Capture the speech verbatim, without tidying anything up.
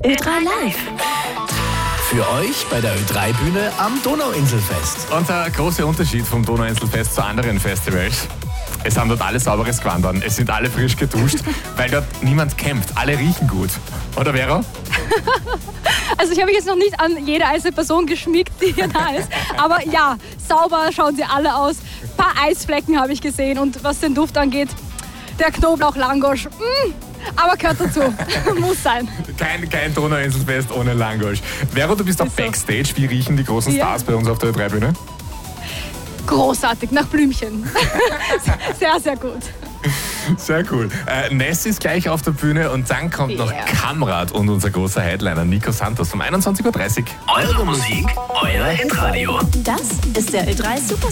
Ö drei Live. Für euch bei der Ö drei Bühne am Donauinselfest. Und der große Unterschied vom Donauinselfest zu anderen Festivals: Es haben dort alle sauberes Gewand an, es sind alle frisch geduscht, weil dort niemand kämpft. Alle riechen gut. Oder Vera? Also ich habe mich jetzt noch nicht an jede einzelne Person geschmiegt, die hier da ist. Aber ja, sauber schauen sie alle aus. Ein paar Eisflecken habe ich gesehen. Und was den Duft angeht, der Knoblauch-Langosch. Mm, aber gehört dazu. Muss sein. Kein, kein Donauinselfest ohne Langosch. Vera, du bist auch Ist so. Backstage. Wie riechen die großen Ja. Stars bei uns auf der Ö drei Bühne? Großartig, nach Blümchen. Sehr, sehr gut. Sehr cool. Äh, Ness ist gleich auf der Bühne und dann kommt noch Yeah. Kamrat und unser großer Headliner Nico Santos um einundzwanzig Uhr dreißig. Eure Musik, euer Hitradio. Das ist der Ö drei Super